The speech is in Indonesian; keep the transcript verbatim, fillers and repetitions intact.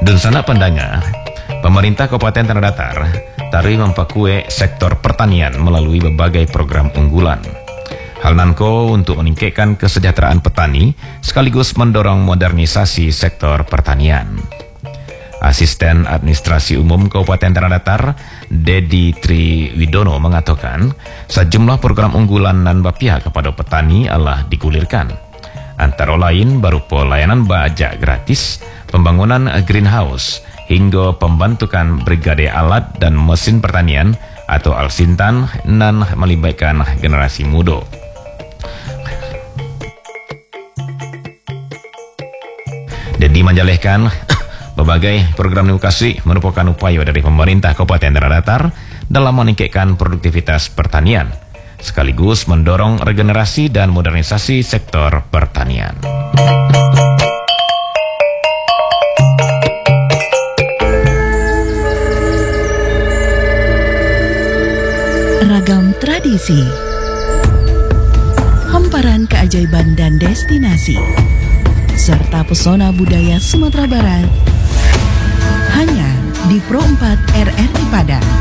Dan sana pendengar, pemerintah Kabupaten Tanah Datar tari mempakue sektor pertanian melalui berbagai program unggulan. Hal nanko untuk meningkatkan kesejahteraan petani sekaligus mendorong modernisasi sektor pertanian. Asisten Administrasi Umum Kabupaten Tanah Datar, Dedi Triwidono mengatakan, sejumlah program unggulan dan bapia kepada petani adalah digulirkan. Antara lain berupa layanan bajak gratis, pembangunan greenhouse, hingga pembentukan brigade alat dan mesin pertanian atau Alsintan dan melibatkan generasi muda. Dedi menjelaskan, berbagai program edukasi merupakan upaya dari pemerintah Kabupaten Tanah Datar dalam meningkatkan produktivitas pertanian, sekaligus mendorong regenerasi dan modernisasi sektor pertanian. Ragam tradisi, hamparan keajaiban dan destinasi, serta pesona budaya Sumatera Barat, hanya di Pro empat R R I Padang.